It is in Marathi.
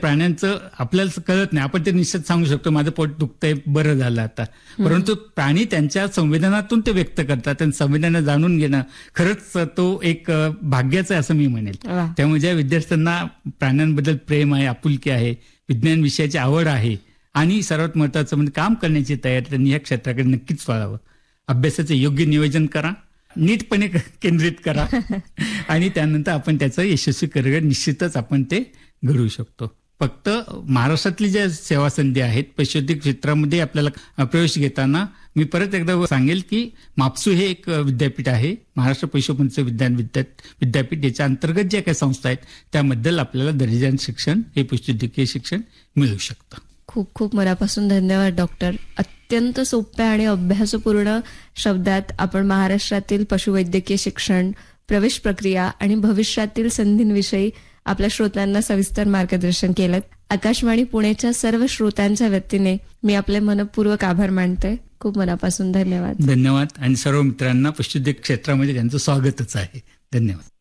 प्राण्यांचं आपल्याला कळत नाही, आपण ते निश्चित सांगू शकतो माझं पोट दुखतंय, बरं झालं आता, परंतु प्राणी त्यांच्या संवेदनातून ते व्यक्त करतात आणि संवेदना जाणून घेणं खरंच तो एक भाग्याचं आहे असं मी म्हणेल. त्यामुळे ज्या विद्यार्थ्यांना प्राण्यांबद्दल प्रेम आहे, आपुलकी आहे, विज्ञान विषयाची आवड आहे आणि सर्वात महत्वाचं म्हणजे काम करण्याची तयारी, त्यांनी या क्षेत्राकडे नक्कीच वळावं. अभ्यासाचं योग्य नियोजन करा, नीटपणे केंद्रित करा आणि त्यानंतर आपण त्याचं यशस्वी करिअर निश्चितच आपण ते घडवू शकतो. फक्त महाराष्ट्रातली ज्या सेवा संधी आहेत पशुवैद्यक क्षेत्रामध्ये आपल्याला प्रवेश घेताना मी परत एकदा सांगेल की मापसू हे एक विद्यापीठ आहे, महाराष्ट्र पशुपंच विज्ञान विद्यापीठ. याच्या अंतर्गत ज्या काही संस्था आहेत त्याबद्दल आपल्याला दर्जेदार शिक्षण हे पशुवैद्यकीय शिक्षण मिळू शकतं. खूप खूप मनापासून धन्यवाद डॉक्टर. अत्यंत सोप्या आणि अभ्यासपूर्ण शब्दात आपण महाराष्ट्रातील पशुवैद्यकीय शिक्षण, प्रवेश प्रक्रिया आणि भविष्यातील संधींविषयी आपल्या श्रोत्यांना सविस्तर मार्गदर्शन केलं. आकाशवाणी पुणेच्या सर्व श्रोत्यांच्या वतीने मी आपले मनपूर्वक आभार मानते. खूप मनापासून धन्यवाद. धन्यवाद आणि सर्व मित्रांना पशुवैद्यक क्षेत्रामध्ये त्यांचं स्वागतच आहे. धन्यवाद.